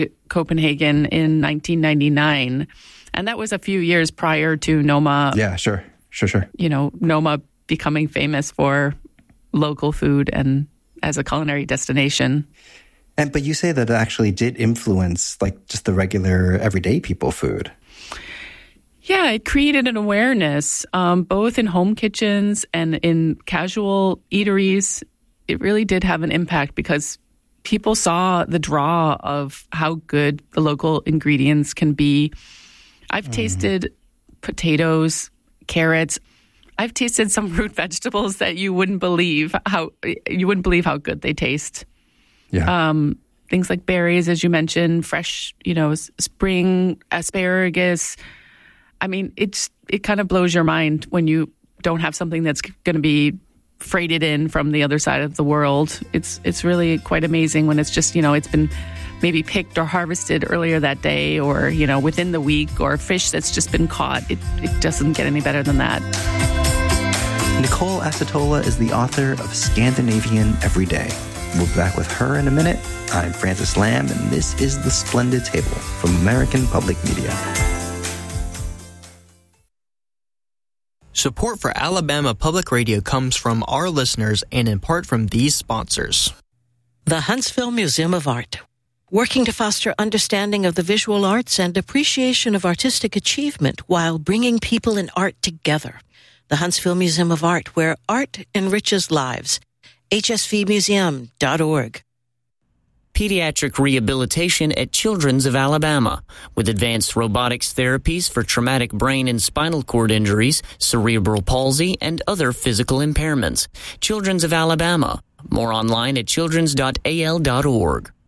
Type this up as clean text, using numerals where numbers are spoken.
Copenhagen in 1999. And that was a few years prior to Noma. Yeah, sure. Noma becoming famous for local food and as a culinary destination. But you say that it actually did influence like just the regular everyday people food. Yeah, it created an awareness, both in home kitchens and in casual eateries. It really did have an impact because people saw the draw of how good the local ingredients can be. I've tasted potatoes, carrots. I've tasted some root vegetables that you wouldn't believe how good they taste. Yeah. Things like berries, as you mentioned, fresh, spring asparagus. I mean, it kind of blows your mind when you don't have something that's going to be freighted in from the other side of the world. It's really quite amazing when it's just, it's been maybe picked or harvested earlier that day or, within the week, or fish that's just been caught. It doesn't get any better than that. Nicole Acetola is the author of Scandinavian Everyday. We'll be back with her in a minute. I'm Francis Lamb, and this is The Splendid Table from American Public Media. Support for Alabama Public Radio comes from our listeners and in part from these sponsors. The Huntsville Museum of Art, working to foster understanding of the visual arts and appreciation of artistic achievement while bringing people and art together. The Huntsville Museum of Art, where art enriches lives. hsvmuseum.org. Pediatric rehabilitation at Children's of Alabama, with advanced robotics therapies for traumatic brain and spinal cord injuries, cerebral palsy, and other physical impairments. Children's of Alabama. More online at childrens.al.org.